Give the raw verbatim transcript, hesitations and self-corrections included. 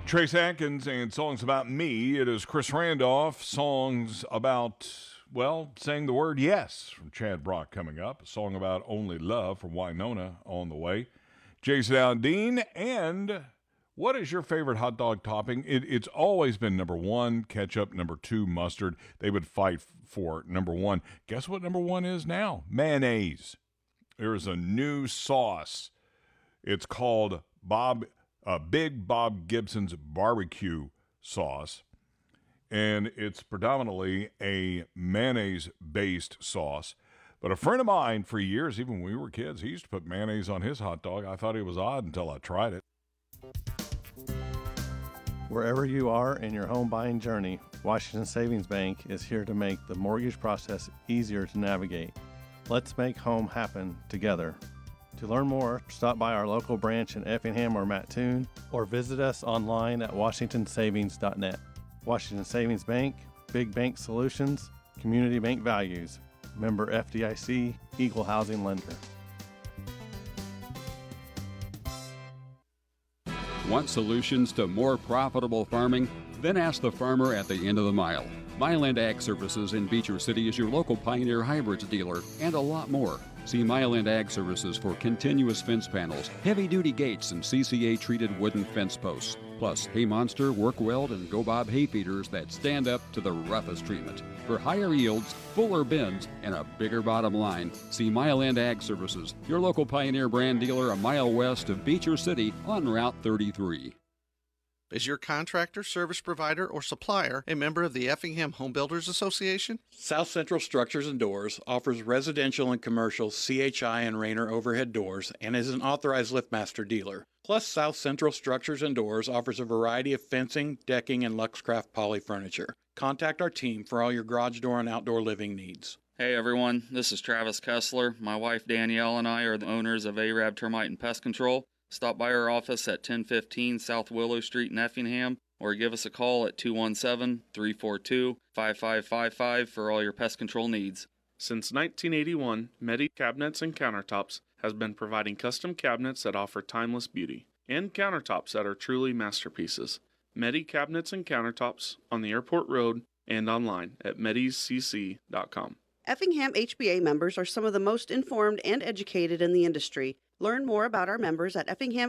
Trace Atkins and Songs About Me. It is Chris Randolph. Songs about, well, saying the word yes from Chad Brock coming up. A song about only love from Winona on the way. Jason Aldean. And what is your favorite hot dog topping? It, it's always been number one, ketchup, number two, mustard. They would fight for number one. Guess what number one is now? Mayonnaise. There is a new sauce. It's called Bob... Uh, Big Bob Gibson's barbecue sauce, and it's predominantly a mayonnaise-based sauce. But a friend of mine for years, even when we were kids, he used to put mayonnaise on his hot dog. I thought it was odd until I tried it. Wherever you are in your home buying journey, Washington Savings Bank is here to make the mortgage process easier to navigate. Let's make home happen together. To learn more, stop by our local branch in Effingham or Mattoon, or visit us online at washington savings dot net. Washington Savings Bank, Big Bank Solutions, Community Bank Values. Member F D I C, Equal Housing Lender. Want solutions to more profitable farming? Then ask the farmer at the end of the mile. Myland Ag Services in Beecher City is your local Pioneer Hybrids dealer, and a lot more. See Myland Ag Services for continuous fence panels, heavy-duty gates, and C C A-treated wooden fence posts. Plus, Hay Monster, Work Weld, and Go Bob hay feeders that stand up to the roughest treatment. For higher yields, fuller bins, and a bigger bottom line, see Myland Ag Services, your local Pioneer brand dealer a mile west of Beecher City on Route thirty-three. Is your contractor, service provider, or supplier a member of the Effingham Home Builders Association? South Central Structures and Doors offers residential and commercial C H I and Rainer overhead doors and is an authorized LiftMaster dealer. Plus, South Central Structures and Doors offers a variety of fencing, decking, and Luxcraft poly furniture. Contact our team for all your garage door and outdoor living needs. Hey everyone, this is Travis Kessler. My wife Danielle and I are the owners of Arab Termite and Pest Control. Stop by our office at ten fifteen South Willow Street in Effingham, or give us a call at two one seven, three four two, five five five five for all your pest control needs. Since nineteen eighty-one, Medi Cabinets and Countertops has been providing custom cabinets that offer timeless beauty, and countertops that are truly masterpieces. Medi Cabinets and Countertops on the Airport Road and online at medis c c dot com. Effingham H B A members are some of the most informed and educated in the industry. Learn more about our members at effingham